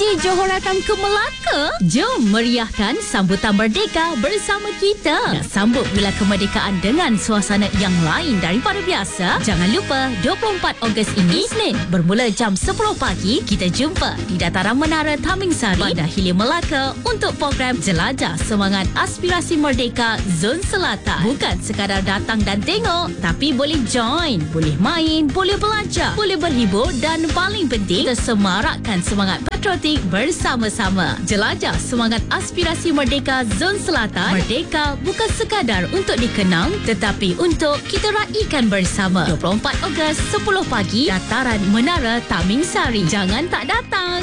Johor datang ke Melaka? Jom meriahkan sambutan Merdeka bersama kita. Nak sambut Bulan Kemerdekaan dengan suasana yang lain daripada biasa? Jangan lupa 24 Ogos ini Isnin bermula jam 10 pagi kita jumpa di Dataran Menara Tamingsari, Bandar Hilir Melaka untuk program Jelajah Semangat Aspirasi Merdeka Zon Selatan. Bukan sekadar datang dan tengok, tapi boleh join, boleh main, boleh belajar, boleh berhibur dan paling penting kita semarakkan semangat patriotik bersama-sama. Jelajah Semangat Aspirasi Merdeka Zon Selatan. Merdeka bukan sekadar untuk dikenang tetapi untuk kita raikan bersama. 24 Ogos 10 pagi Dataran Menara Tamingsari. Jangan tak datang.